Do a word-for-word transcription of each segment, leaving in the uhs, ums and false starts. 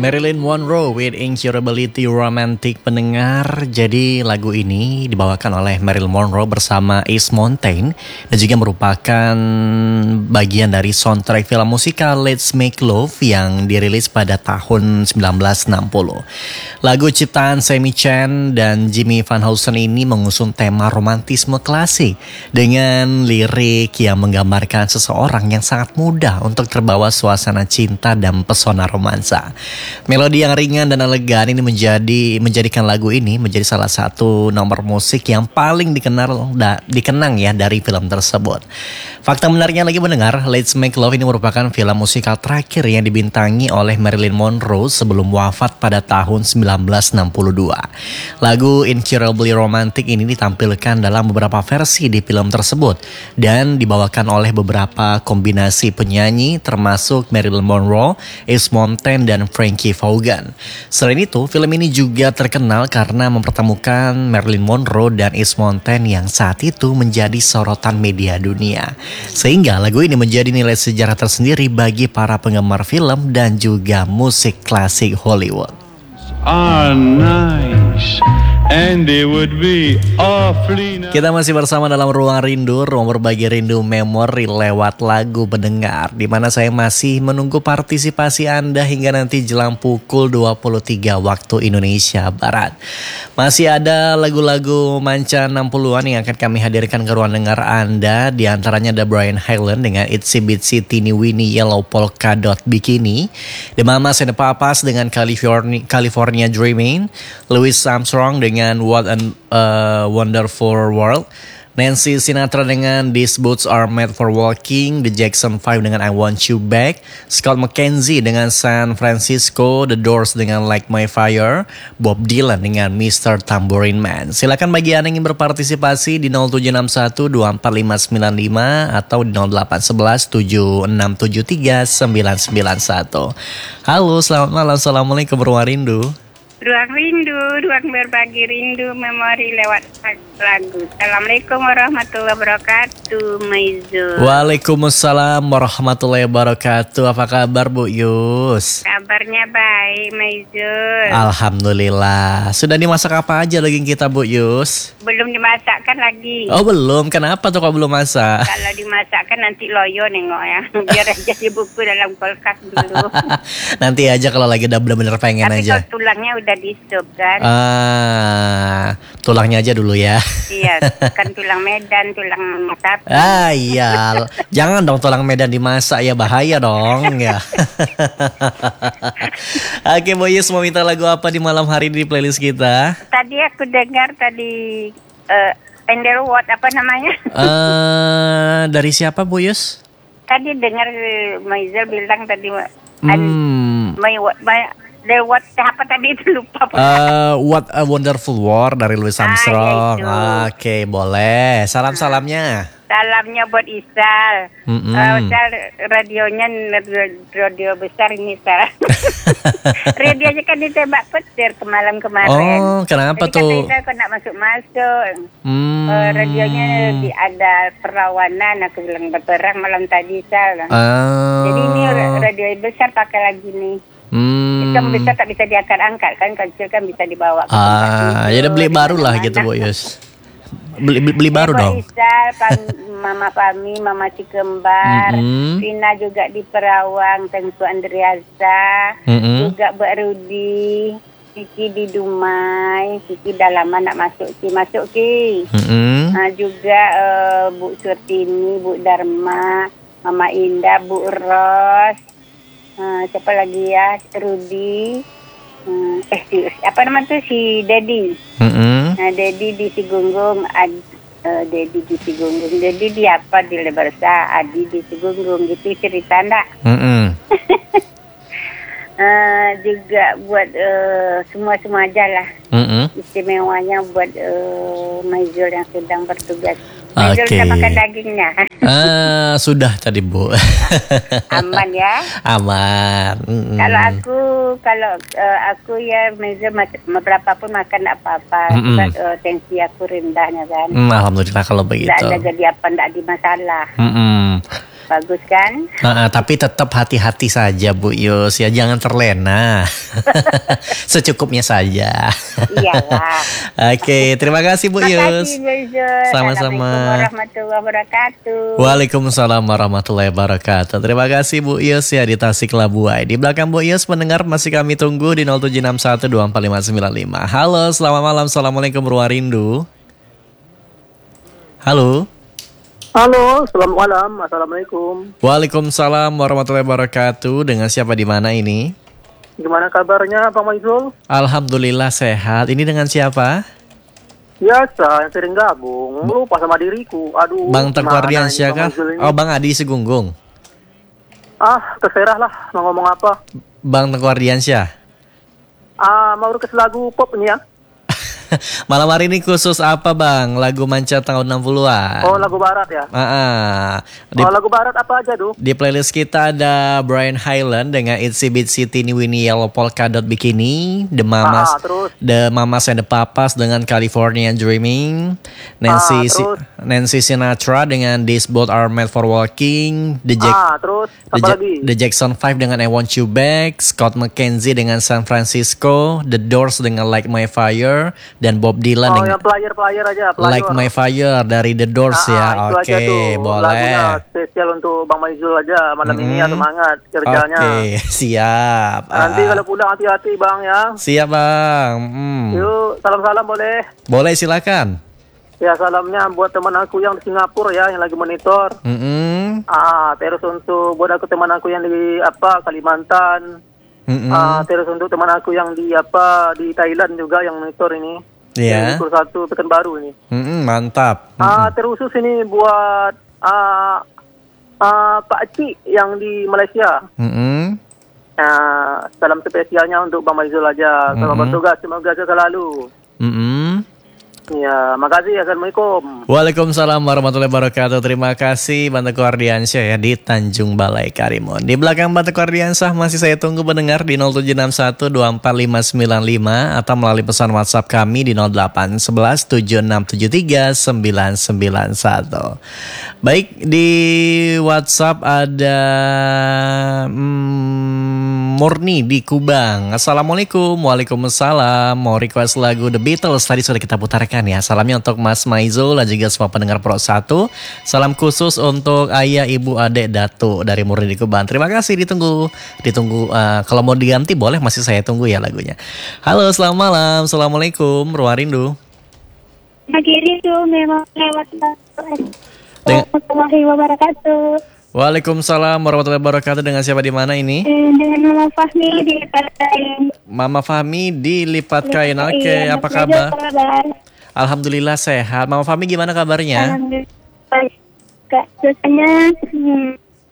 Marilyn Monroe with Incurability Romantic pendengar. Jadi lagu ini dibawakan oleh Marilyn Monroe bersama East Mountain dan juga merupakan bagian dari soundtrack film musikal Let's Make Love yang dirilis pada tahun sembilan belas enam puluh. Lagu ciptaan Sammy Chan dan Jimmy Van Heusen ini mengusung tema romantisme klasik dengan lirik yang menggambarkan seseorang yang sangat mudah untuk terbawa suasana cinta dan pesona romansa. Melodi yang ringan dan elegan ini menjadi menjadikan lagu ini menjadi salah satu nomor musik yang paling dikenal da, dikenang ya dari film tersebut. Fakta menariknya lagi mendengar, Let's Make Love ini merupakan film musikal terakhir yang dibintangi oleh Marilyn Monroe sebelum wafat pada tahun sembilan belas enam puluh dua. Lagu Incurably Romantic ini ditampilkan dalam beberapa versi di film tersebut dan dibawakan oleh beberapa kombinasi penyanyi termasuk Marilyn Monroe, East Mountain dan Frankie Vaughan. Selain itu, film ini juga terkenal karena mempertemukan Marilyn Monroe dan East Mountain yang saat itu menjadi sorotan media dunia. Sehingga lagu ini menjadi nilai sejarah tersendiri bagi para penggemar film dan juga musik klasik Hollywood. Are nice and they would be awfully nice. Kita masih bersama dalam Ruang Rindu, ruang berbagi rindu memori lewat lagu pendengar, di mana saya masih menunggu partisipasi Anda hingga nanti jelang pukul dua puluh tiga waktu Indonesia Barat. Masih ada lagu-lagu manca enam puluhan yang akan kami hadirkan ke ruang dengar Anda. Di antaranya ada Brian Hyland dengan Itsy Bitsy Teeny Weeny Yellow Polka Dot Bikini, The Mamas and the Papas dengan California, California Dreaming, Louis Armstrong dengan What a uh, Wonderful World, Nancy Sinatra dengan These Boots Are Made for Walking, The Jackson five dengan I Want You Back, Scott McKenzie dengan San Francisco, The Doors dengan Like My Fire, Bob Dylan dengan Mister Tambourine Man. Silakan bagi Anda yang ingin berpartisipasi di nol tujuh enam satu dua empat lima sembilan lima atau di nol delapan satu satu tujuh enam tujuh tiga sembilan sembilan satu. Halo, selamat malam. Assalamualaikum Ruang Rindu. Ruang Rindu, ruang berbagi rindu memori lewat lagu. Assalamualaikum warahmatullahi wabarakatuh, Maizul. Waalaikumsalam warahmatullahi wabarakatuh. Apa kabar Bu Yus? Kabarnya baik, Maizul. Alhamdulillah. Sudah dimasak apa aja daging kita Bu Yus? Belum dimasakkan lagi. Oh belum, kenapa tuh kok belum masak? Kalau dimasakkan nanti loyo nengok ya. Biar aja dibuku dalam kulkas dulu. Nanti aja kalau lagi udah bener-bener pengen Tapi aja. Tapi kalau tulangnya udah di stop kan. Ah, tulangnya aja dulu ya. Iya, kan tulang Medan, tulang sapi. Ah iya, jangan dong tulang Medan dimasak ya, bahaya dong ya. Oke Bu Yus, mau minta lagu apa di malam hari di playlist kita? Tadi aku dengar tadi uh, Underwood apa namanya? uh, dari siapa Bu Yus? Tadi dengar Maizal bilang tadi Hmm. My, my, the what apa tadi itu lupa. Uh, What a Wonderful World dari Louis Armstrong. Ah, Oke, okay, boleh. Salam-salamnya. Salamnya buat Isal. Mm-hmm. Uh, Isal radionya radio besar ini Isal. Radionya kan ditembak petir kemarin-kemarin. Oh, kenapa jadi tuh? Jadi kata Isal kok nak masuk-masuk. Hmm. Uh, radionya di, ada perlawanan. Aku bilang berperang malam tadi Isal. Oh. Jadi ini radio besar pakai lagi nih. Hmm. Itu yang besar tak bisa diangkat-angkat kan, kecil kan bisa dibawa. Ah, ya udah beli baru lah gitu Bu Yus. Beli beli, beli baru dong. Isal, Mama Pami, Mama Cikembar, mm-hmm. Rina juga di Perawang, Tengku Andriasa, mm-hmm. juga Mbak Rudi, Kiki di Dumai, Kiki dalaman nak masuk Ki, masuk Ki. Mm-hmm. Nah, juga uh, Bu Surtini, Bu Dharma, Mama Indah, Bu Ros. Uh, siapa lagi ya, Rudi, uh, eh si, apa nama tuh si Dedi, mm-hmm. nah Dedi di Sigunggung, Ad, uh, Dedi di Sigunggung, Dedi di apa di Lebarsa, Adi di Sigunggung, gitu cerita ndak? Mm-hmm. uh, juga buat uh, semua semua aja lah, mm-hmm. istimewanya buat uh, Maizul yang sedang bertugas. Maizul okay. udah makan dagingnya. Ah, sudah tadi Bu. Aman ya? Aman. Mm-mm. Kalau aku, kalau uh, aku ya Maizul beberapa pun makan tak apa-apa. Sebab uh, tensi aku rendahnya kan. Mm, Alhamdulillah kalau begitu. Tak ada jadi apa, tak ada masalah. Mm-mm. Bagus kan? Uh, uh, tapi tetap hati-hati saja Bu Yus ya, jangan terlena. Secukupnya saja. Iyalah. Oke, terima kasih Bu Yus. Makasih Bu Yus. Sama-sama. Assalamualaikum warahmatullahi wabarakatuh. Waalaikumsalam warahmatullahi wabarakatuh. Terima kasih Bu Yus ya di Tasik Labuai. Di belakang Bu Yus pendengar masih kami tunggu di nol tujuh enam satu dua empat lima sembilan lima. Halo, selamat malam. Assalamualaikum Ruwarindu. Halo. Halo, selamat malam. Assalamualaikum. Waalaikumsalam warahmatullahi wabarakatuh. Dengan siapa di mana ini? Gimana kabarnya Bang Maizul? Alhamdulillah sehat. Ini dengan siapa? Biasa, yang sering gabung. Lupa sama diriku. Aduh. Bang Teguh gimana Ardiansyah ini, Bang kah? Maizul ini? Oh, Bang Adi Segunggung. Ah, terserah lah mau ngomong apa. Bang Teguh Ardiansyah. Ah, mau request lagu pop ini ya? Malam hari ini khusus apa Bang? Lagu manca tahun enam puluhan. Oh, lagu barat ya? Ah, ah. Di, Oh, lagu barat apa aja, Duh? di playlist kita ada Brian Hyland dengan Itsy Bitsy Teeny Weeny Yellow Polka Dot Bikini, The Mamas, Ah, terus? The Mamas and the Papas dengan California Dreaming, Nancy Ah, Si- terus? Nancy Sinatra dengan These Both Are Made for Walking, The Jack Ah, terus? The, Apa Ja- lagi? The Jackson five dengan I Want You Back, Scott McKenzie dengan San Francisco, The Doors dengan Like My Fire, dan Bob Dylan Oh, dengan yang player-player aja. Player. Like My Fire dari The Doors Ah, ya. itu Oke, aja tuh. boleh. Lagunya spesial untuk Bang Maizul aja. Malam ini ya, Mm-mm. semangat kerjanya. Oke, siap. Nanti Ah, kalau pulang hati-hati Bang ya. siap Bang. Hmm. Yuk, salam-salam boleh. Boleh silakan. Ya, salamnya buat teman aku yang di Singapura ya, yang lagi monitor. Mm-mm. Ah, terus untuk buat aku teman aku yang di apa Kalimantan. Mm-mm. Ah, terus untuk teman aku yang di apa di Thailand juga yang monitor ini. Iya. Yang ikut satu Pekanbaru ini. Mm-mm, mantap. Ah, terusus ini buat ah ah Pak Cik yang di Malaysia. Mm-mm. Ah, salam spesialnya untuk Bang Maizul aja. Selamat Mm-mm. bertugas, semoga sehat selalu. Mm-mm. Ya, makasih. Assalamualaikum. Waalaikumsalam warahmatullahi wabarakatuh. Terima kasih Bang Teguh Ardiansyah ya di Tanjung Balai Karimun. Di belakang Bang Teguh Ardiansyah masih saya tunggu pendengar di nol tujuh enam satu dua empat lima sembilan lima atau melalui pesan WhatsApp kami di nol delapan satu satu tujuh enam tujuh tiga sembilan sembilan satu. Baik, di WhatsApp ada hmm, Murni di Kubang. Assalamualaikum. Waalaikumsalam. Mau request lagu The Beatles tadi sudah kita putarkan ya. Salamnya untuk Mas Maizul dan juga semua pendengar Pro satu. Salam khusus untuk ayah, ibu, adik, datu dari Murni di Kubang. Terima kasih, ditunggu. Ditunggu uh, kalau mau diganti boleh, masih saya tunggu ya lagunya. Halo, selamat malam. Assalamualaikum, Ruwarindu. Pagi itu memang lewat Dengan- warahmatullahi wabarakatuh. Waalaikumsalam warahmatullahi wabarakatuh. Dengan siapa di mana ini? Eh, Dengan Mama Fahmi di Partai. Mama Fahmi di Lipat Kain. Oke, apa kabar? Alhamdulillah sehat. Mama Fahmi gimana kabarnya? Alhamdulillah. Kak, cuacanya hmm,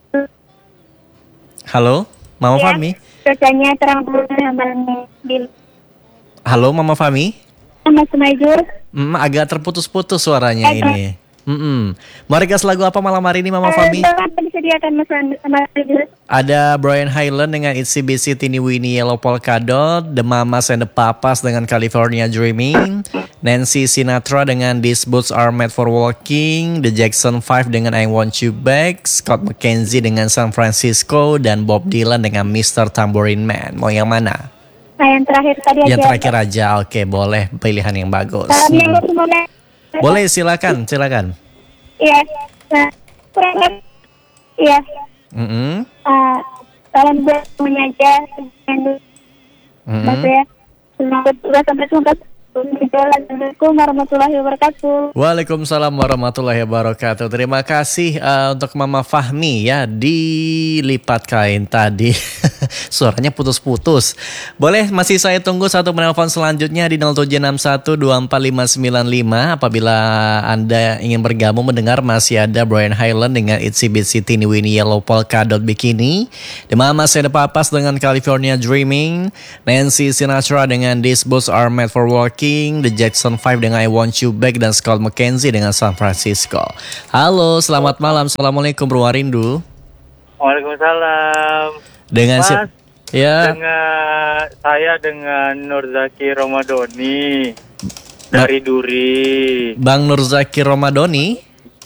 Halo, Mama ya, Fahmi. cuacanya terang bulan di Halo, Mama Fahmi. Mas Maizul. Hmm, agak terputus-putus suaranya ini. Mm-mm. Mau request lagu apa malam hari ini Mama Fahmi? Apa disediakan Mas Maizul? Ada Brian Hyland dengan Itsy Bitsy Teeny Weeny Yellow Polka Dot, The Mamas and the Papas dengan California Dreaming, Nancy Sinatra dengan These Boots Are Made for Walking, The Jackson five dengan I Want You Back, Scott McKenzie dengan San Francisco, dan Bob Dylan dengan mister Tambourine Man. Mau yang mana? Nah, yang terakhir tadi Yang aja. terakhir aja. Oke, boleh, pilihan yang bagus. Salamnya Mm. untuk semuanya. Boleh, silakan, silakan. Iya. Nah, kurang lebih. Iya. Mm-mm. Ah, salam buat semuanya aja. Mm-mm. Mas ya. Semoga tugas sampai tuntas. Assalamualaikum warahmatullahi wabarakatuh. Waalaikumsalam warahmatullahi wabarakatuh. Terima kasih uh, untuk Mama Fahmi ya di Lipat Kain tadi. Suaranya putus-putus. Boleh masih saya tunggu satu penelpon selanjutnya di nol tujuh enam satu dua empat lima sembilan lima. Apabila Anda ingin bergabung mendengar masih ada Brian Hyland dengan Itsy Bitsy Teeny Weeny Yellow Polka Dot Bikini, The Mamas and the Papas dengan California Dreaming, Nancy Sinatra dengan These Boots Are Made for Walking, The Jackson five dengan I Want You Back, dan Scott McKenzie dengan San Francisco. Halo, selamat malam. Assalamualaikum Ruwarindu. Waalaikumsalam. Dengan Mas, si- ya, dengan saya dengan Nurzaki Romadoni dari Duri. Bang Nurzaki Romadoni.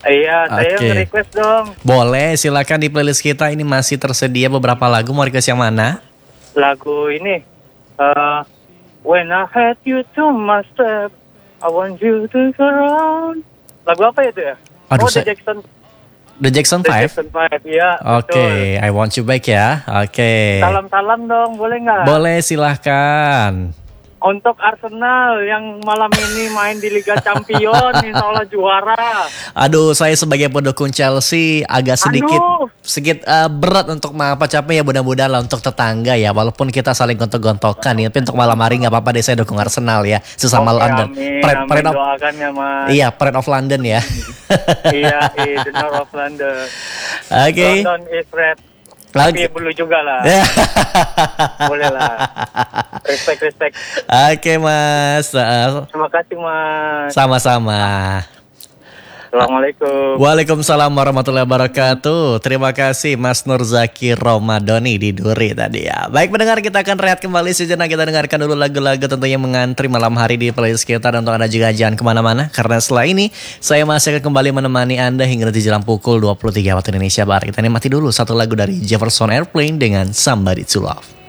Iya, saya Oke. nge-request dong Boleh, silakan di playlist kita ini masih tersedia beberapa lagu. Mau request yang mana? lagu ini. eh, When I had you to my step, I want you to go around. Lagu apa itu ya? Aduh, oh, The saya- Jackson. The Jackson The Five. Jackson Five, iya. Oke, I want you back ya. Oke. betul. Salam-salam dong, boleh nggak? Boleh, silahkan. Untuk Arsenal yang malam ini main di Liga Champion, insya Allah juara. Aduh, saya sebagai pendukung Chelsea agak sedikit Aduh. sedikit eh, berat untuk mengapacapai ya, mudah-mudahan lah untuk tetangga ya. Walaupun kita saling gontok-gontokan ya, tapi untuk malam hari nggak apa-apa deh, saya dukung Arsenal ya, sesama Oke, London. amin, Pride, amin, Pride of, doakan ya mas. iya, Pride of London ya. Iya, iya, the North of London. Oke. London is red. Lagi. Tapi blue juga lah. Ya. Boleh lah. Respect, respect. Oke Mas. Eh, Terima kasih mas. sama-sama. Assalamualaikum. Waalaikumsalam warahmatullahi wabarakatuh. Terima kasih Mas Nur Zaki Romadoni di Duri tadi ya. Baik pendengar, kita akan rehat kembali sejenak. Kita dengarkan dulu lagu-lagu tentunya mengantri malam hari di playlist kita. Dan untuk Anda juga jangan kemana-mana, karena setelah ini saya masih akan kembali menemani Anda hingga nanti jelang pukul dua puluh tiga waktu Indonesia Barat. Kita nikmati dulu satu lagu dari Jefferson Airplane dengan Somebody to Love.